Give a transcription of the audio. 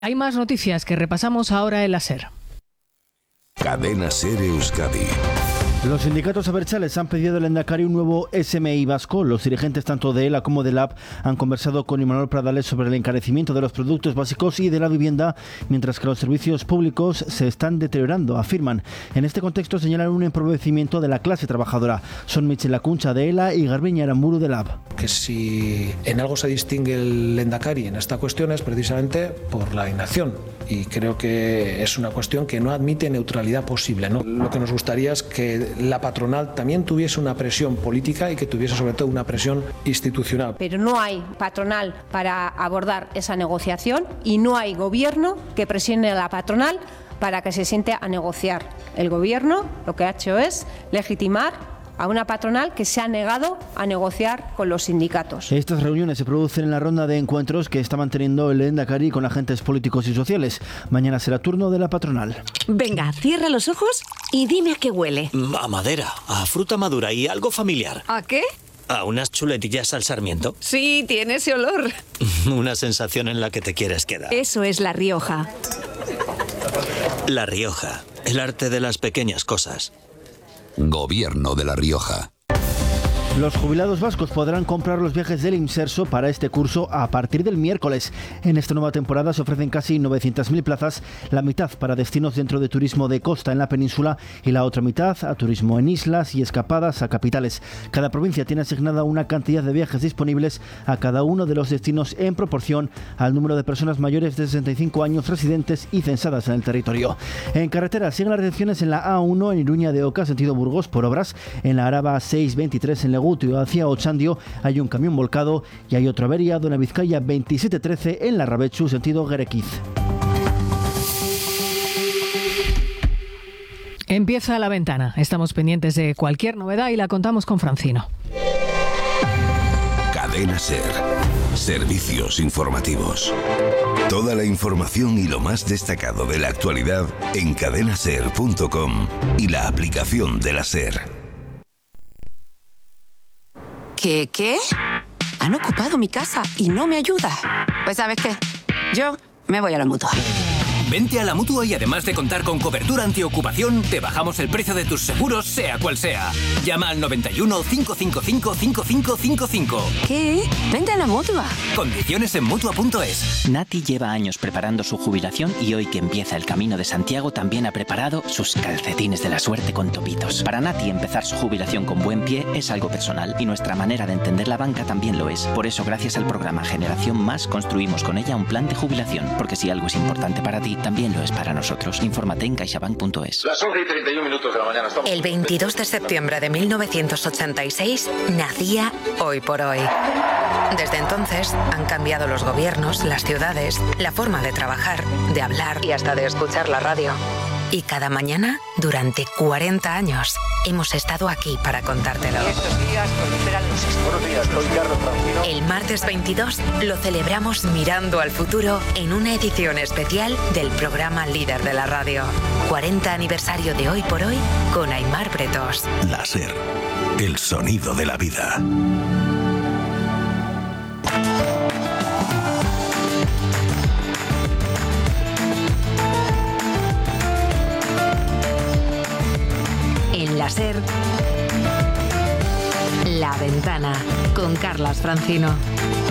Hay más noticias que repasamos ahora en la SER. Cadena SER Euskadi. Los sindicatos abertzales han pedido al Lehendakari un nuevo SMI vasco. Los dirigentes tanto de ELA como de LAB han conversado con Imanol Pradales sobre el encarecimiento de los productos básicos y de la vivienda, mientras que los servicios públicos se están deteriorando, afirman. En este contexto señalan un empobrecimiento de la clase trabajadora. Son Michel Acuncha de ELA y Garbiñe Aramburu de LAB. Que si en algo se distingue el Lehendakari en esta cuestión es precisamente por la inacción, y creo que es una cuestión que no admite neutralidad posible, ¿no? Lo que nos gustaría es que la patronal también tuviese una presión política y que tuviese sobre todo una presión institucional. Pero no hay patronal para abordar esa negociación y no hay gobierno que presione a la patronal para que se siente a negociar. El gobierno lo que ha hecho es legitimar a una patronal que se ha negado a negociar con los sindicatos. Estas reuniones se producen en la ronda de encuentros que está manteniendo el Lehendakari con agentes políticos y sociales. Mañana será turno de la patronal. Venga, cierra los ojos y dime a qué huele. A madera, a fruta madura y algo familiar. ¿A qué? ¿A unas chuletillas al sarmiento? Sí, tiene ese olor. Una sensación en la que te quieres quedar. Eso es La Rioja. La Rioja, el arte de las pequeñas cosas. Gobierno de La Rioja. Los jubilados vascos podrán comprar los viajes del Imserso para este curso a partir del miércoles. En esta nueva temporada se ofrecen casi 900.000 plazas, la mitad para destinos dentro de turismo de costa en la península y la otra mitad a turismo en islas y escapadas a capitales. Cada provincia tiene asignada una cantidad de viajes disponibles a cada uno de los destinos en proporción al número de personas mayores de 65 años residentes y censadas en el territorio. En carretera siguen las retenciones en la A1 en Iruña de Oca, sentido Burgos, por obras. En la Araba 623 en Legutio hacia Otxandio hay un camión volcado y hay otra avería de una Vizcaya 2713 en la Rabechu, sentido Gerekiz. Empieza La Ventana. Estamos pendientes de cualquier novedad y la contamos con Francino. Cadena SER. Servicios informativos. Toda la información y lo más destacado de la actualidad en cadenaser.com y la aplicación de la SER. ¿Qué? Han ocupado mi casa y no me ayuda. Pues ¿sabes qué? Yo me voy a la Mutua. Vente a la Mutua y además de contar con cobertura antiocupación, te bajamos el precio de tus seguros, sea cual sea. Llama al 91 555 5555. ¿Qué? Vente a la Mutua. Condiciones en Mutua.es. Nati lleva años preparando su jubilación y hoy que empieza el Camino de Santiago también ha preparado sus calcetines de la suerte con topitos. Para Nati empezar su jubilación con buen pie es algo personal y nuestra manera de entender la banca también lo es. Por eso gracias al programa Generación Más construimos con ella un plan de jubilación, porque si algo es importante para ti, también lo es para nosotros. Infórmate en caixabank.es. Las 11:31 de la mañana. El 22 de septiembre de 1986 nacía Hoy por Hoy. Desde entonces han cambiado los gobiernos, las ciudades, la forma de trabajar, de hablar y hasta de escuchar la radio. Y cada mañana, durante 40 años, hemos estado aquí para contártelo. Estos días proliferan los Buenos días, soy Carlos Francino. El martes 22 lo celebramos mirando al futuro en una edición especial del programa líder de la radio. 40 aniversario de Hoy por Hoy con Aimar Bretos. La SER, el sonido de la vida. En la SER, La Ventana con Carlas Francino.